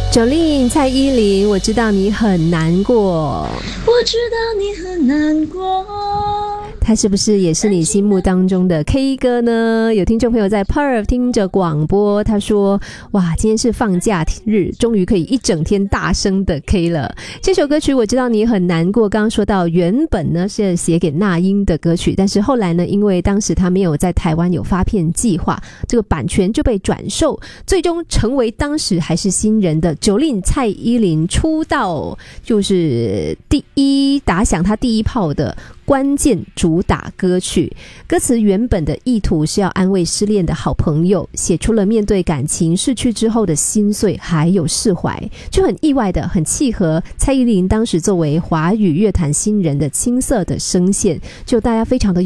Jolin 蔡依林，我知道你很难过， 我知道你很难过。 他是不是也是你心目当中的 K 歌呢？有听众朋友在 Perf 听着广播，他说哇，今天是放假日，终于可以一整天大声的 K 了。这首歌曲我知道你很难过，刚刚说到原本呢是写给那英的歌曲，但是后来呢，因为当时他没有在台湾有发片计划，这个版权就被转售，最终成为当时还是新人的Jolin蔡依林出道就是打响他第一炮的关键主打歌曲。歌词原本的意图是要安慰失恋的好朋友，写出了面对感情逝去之后的心碎还有释怀，就很意外的很契合蔡依林当时作为华语乐坛新人的青涩的声线，就大家非常的